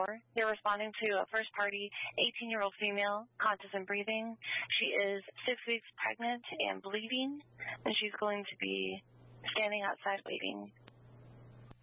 They're responding to a first party 18-year-old female, conscious and breathing. She is 6 weeks pregnant and bleeding, and she's going to be standing outside waiting.